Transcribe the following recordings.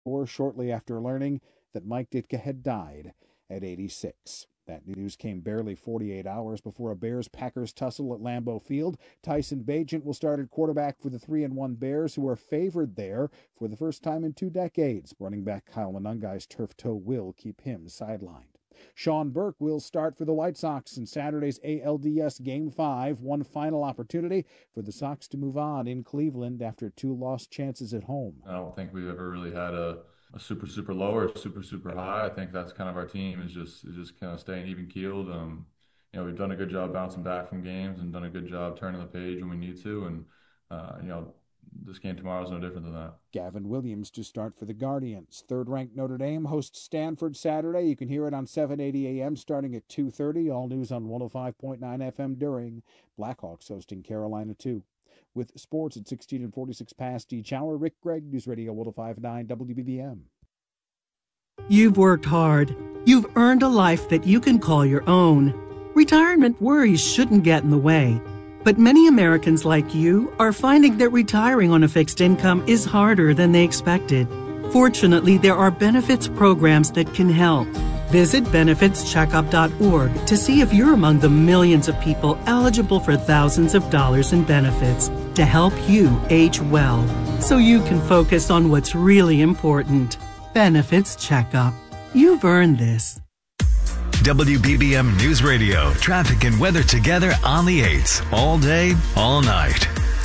or shortly after learning that Mike Ditka had died at 86. That news came barely 48 hours before a Bears-Packers tussle at Lambeau Field. Tyson Bagent will start at quarterback for the 3-1 Bears, who are favored there for the first time in 2 decades. Running back Kyle Monungai's turf toe will keep him sidelined. Sean Burke will start for the White Sox in Saturday's ALDS Game 5, one final opportunity for the Sox to move on in Cleveland after 2 lost chances at home. I don't think we've ever really had a super, super low or super, super high. I think that's kind of our team is just kind of staying even keeled. We've done a good job bouncing back from games and done a good job turning the page when we need to. And, this game tomorrow is no different than that. Gavin Williams to start for the Guardians. Third-ranked Notre Dame hosts Stanford Saturday. You can hear it on 780 a.m. starting at 2:30. All news on 105.9 FM during. Blackhawks hosting Carolina 2. With sports at 16 and 46 past each hour, Rick Gregg, News Radio 105.9 WBBM. You've worked hard. You've earned a life that you can call your own. Retirement worries shouldn't get in the way. But many Americans like you are finding that retiring on a fixed income is harder than they expected. Fortunately, there are benefits programs that can help. Visit benefitscheckup.org to see if you're among the millions of people eligible for thousands of dollars in benefits to help you age well, so you can focus on what's really important. Benefits Checkup. You've earned this. WBBM News Radio. Traffic and weather together on the 8s. All day, all night.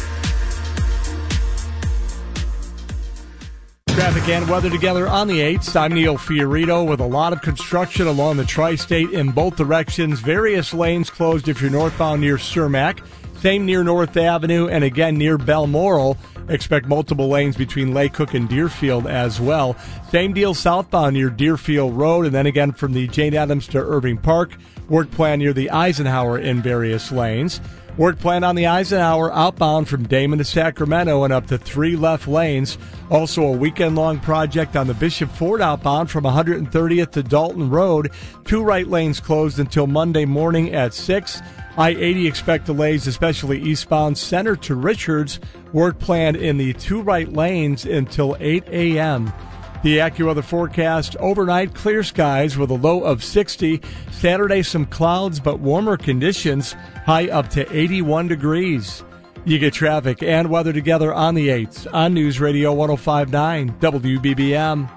Traffic and weather together on the 8s. I'm Neil Fiorito with a lot of construction along the tri-state in both directions. Various lanes closed if you're northbound near Cermak. Same near North Avenue and again near Balmoral. Expect multiple lanes between Lake Cook and Deerfield as well. Same deal southbound near Deerfield Road, and then again from the Jane Addams to Irving Park. Work plan near the Eisenhower in various lanes. Work plan on the Eisenhower outbound from Damon to Sacramento and up to 3 left lanes. Also a weekend-long project on the Bishop Ford outbound from 130th to Dalton Road. 2 right lanes closed until Monday morning at 6. I-80 expect delays, especially eastbound Center to Richards. Work planned in the 2 right lanes until 8 a.m. The AccuWeather forecast, overnight clear skies with a low of 60. Saturday some clouds but warmer conditions, high up to 81 degrees. You get traffic and weather together on the 8s on News Radio 105.9 WBBM.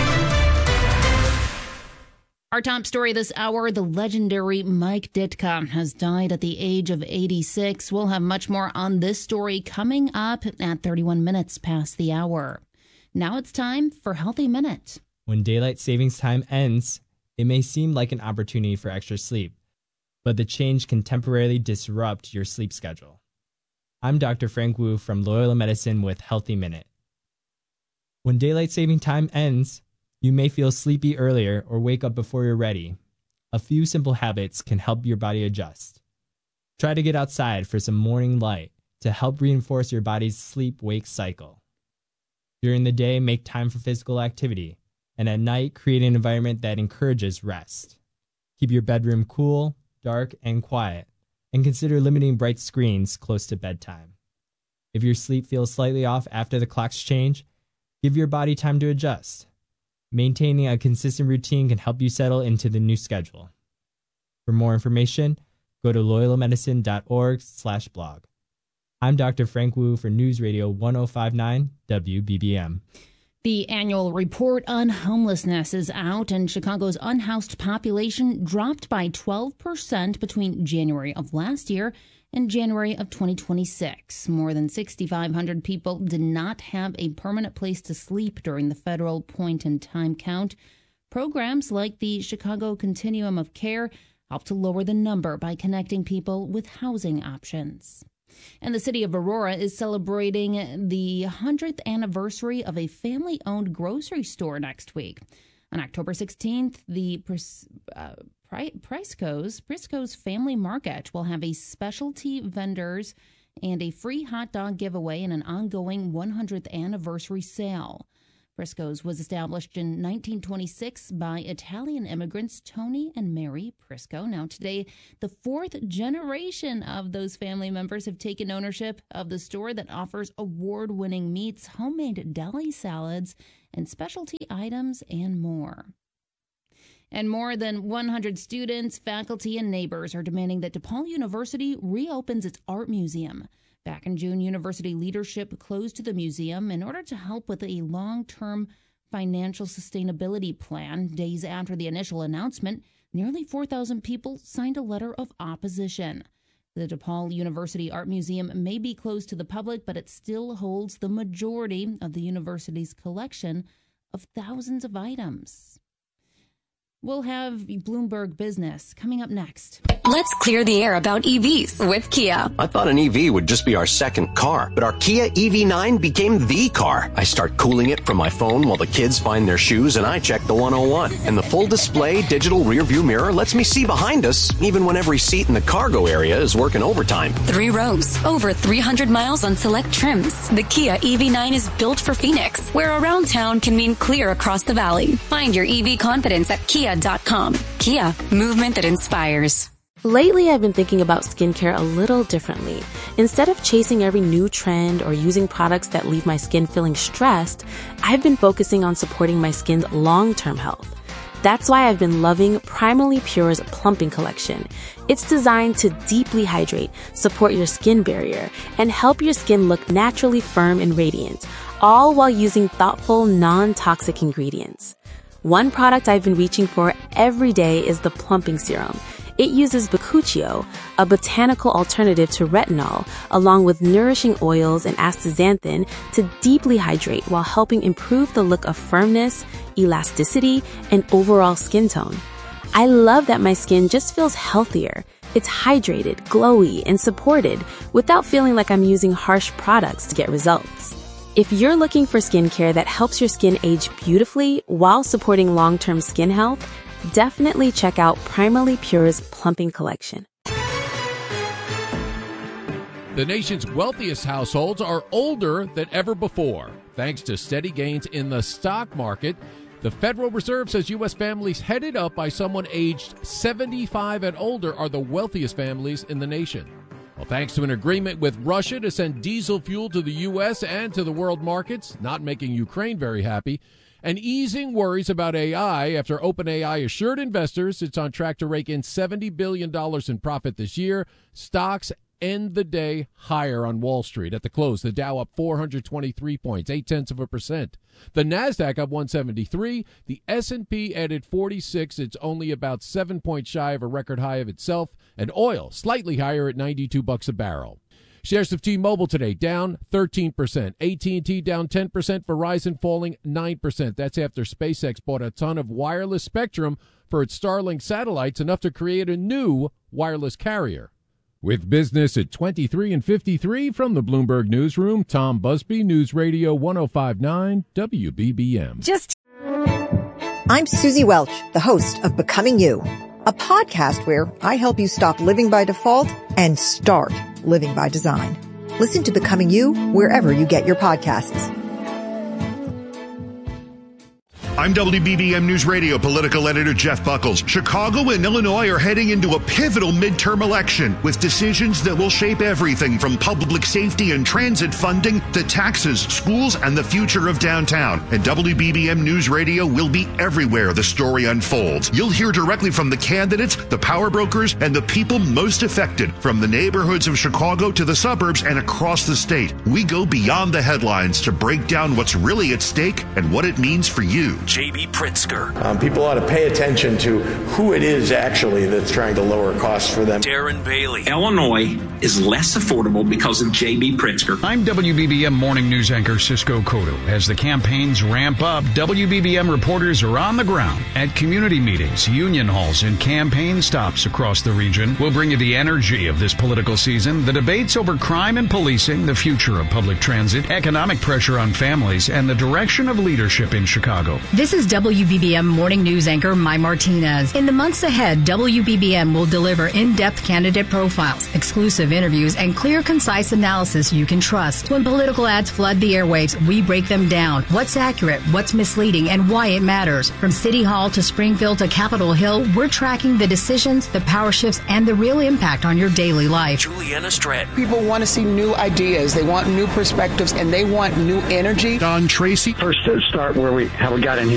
Our top story this hour, the legendary Mike Ditka has died at the age of 86. We'll have much more on this story coming up at 31 minutes past the hour. Now it's time for Healthy Minute. When daylight savings time ends, it may seem like an opportunity for extra sleep, but the change can temporarily disrupt your sleep schedule. I'm Dr. Frank Wu from Loyola Medicine with Healthy Minute. When daylight saving time ends, you may feel sleepy earlier or wake up before you're ready. A few simple habits can help your body adjust. Try to get outside for some morning light to help reinforce your body's sleep-wake cycle. During the day, make time for physical activity, and at night, create an environment that encourages rest. Keep your bedroom cool, dark, and quiet, and consider limiting bright screens close to bedtime. If your sleep feels slightly off after the clocks change, give your body time to adjust. Maintaining a consistent routine can help you settle into the new schedule. For more information, go to loyolamedicine.org/blog. I'm Dr. Frank Wu for News Radio 105.9 WBBM. The annual report on homelessness is out, and Chicago's unhoused population dropped by 12% between January of last year and January of 2026. More than 6,500 people did not have a permanent place to sleep during the federal point-in-time count. Programs like the Chicago Continuum of Care help to lower the number by connecting people with housing options. And the city of Aurora is celebrating the 100th anniversary of a family-owned grocery store next week. On October 16th, the Prisco's Family Market will have a specialty vendors and a free hot dog giveaway and an ongoing 100th anniversary sale. Prisco's was established in 1926 by Italian immigrants Tony and Mary Prisco. Now, today, the fourth generation of those family members have taken ownership of the store that offers award-winning meats, homemade deli salads, and specialty items, and more. And more than 100 students, faculty, and neighbors are demanding that DePaul University reopens its art museum. Back in June, university leadership closed the museum in order to help with a long-term financial sustainability plan. Days after the initial announcement, nearly 4,000 people signed a letter of opposition. The DePaul University Art Museum may be closed to the public, but it still holds the majority of the university's collection of thousands of items. We'll have Bloomberg Business coming up next. Let's clear the air about EVs with Kia. I thought an EV would just be our second car, but our Kia EV9 became the car. I start cooling it from my phone while the kids find their shoes and I check the 101. And the full display digital rear view mirror lets me see behind us, even when every seat in the cargo area is working overtime. 3 rows, over 300 miles on select trims. The Kia EV9 is built for Phoenix, where around town can mean clear across the valley. Find your EV confidence at Kia.com. Kia, movement that inspires. Lately, I've been thinking about skincare a little differently. Instead of chasing every new trend or using products that leave my skin feeling stressed, I've been focusing on supporting my skin's long-term health. That's why I've been loving Primally Pure's Plumping Collection. It's designed to deeply hydrate, support your skin barrier, and help your skin look naturally firm and radiant, all while using thoughtful, non-toxic ingredients. One product I've been reaching for every day is the Plumping Serum. It uses bakuchiol, a botanical alternative to retinol, along with nourishing oils and astaxanthin to deeply hydrate while helping improve the look of firmness, elasticity, and overall skin tone. I love that my skin just feels healthier. It's hydrated, glowy, and supported without feeling like I'm using harsh products to get results. If you're looking for skincare that helps your skin age beautifully while supporting long-term skin health, definitely check out Primally Pure's Plumping Collection. The nation's wealthiest households are older than ever before. Thanks to steady gains in the stock market, the Federal Reserve says U.S. families headed up by someone aged 75 and older are the wealthiest families in the nation. Well, thanks to an agreement with Russia to send diesel fuel to the U.S. and to the world markets, not making Ukraine very happy, and easing worries about AI after OpenAI assured investors it's on track to rake in $70 billion in profit this year. Stocks end the day higher on Wall Street. At the close, the Dow up 423 points, 0.8%. The NASDAQ up 173. The S&P added 46. It's only about 7 points shy of a record high of itself. And oil slightly higher at $92 a barrel. Shares of T-Mobile today down 13%. AT&T down 10%. Verizon falling 9%. That's after SpaceX bought a ton of wireless spectrum for its Starlink satellites, enough to create a new wireless carrier. With business at 23 and 53 from the Bloomberg Newsroom, Tom Busby, News Radio 105.9 WBBM. I'm Susie Welch, the host of Becoming You, a podcast where I help you stop living by default and start living by design. Listen to Becoming You wherever you get your podcasts. I'm WBBM News Radio political editor Jeff Buckles. Chicago and Illinois are heading into a pivotal midterm election with decisions that will shape everything from public safety and transit funding to taxes, schools, and the future of downtown. And WBBM News Radio will be everywhere the story unfolds. You'll hear directly from the candidates, the power brokers, and the people most affected, from the neighborhoods of Chicago to the suburbs and across the state. We go beyond the headlines to break down what's really at stake and what it means for you. J.B. Pritzker. People ought to pay attention to who it is actually that's trying to lower costs for them. Darren Bailey. Illinois is less affordable because of J.B. Pritzker. I'm WBBM Morning News anchor Cisco Cotto. As the campaigns ramp up, WBBM reporters are on the ground at community meetings, union halls, and campaign stops across the region. We'll bring you the energy of this political season, the debates over crime and policing, the future of public transit, economic pressure on families, and the direction of leadership in Chicago. This is WBBM Morning News anchor Mai Martinez. In the months ahead, WBBM will deliver in-depth candidate profiles, exclusive interviews, and clear, concise analysis you can trust. When political ads flood the airwaves, we break them down. What's accurate, what's misleading, and why it matters. From City Hall to Springfield to Capitol Hill, we're tracking the decisions, the power shifts, and the real impact on your daily life. Juliana Stratton. People want to see new ideas. They want new perspectives, and they want new energy. Don Tracy. First, to start where we got in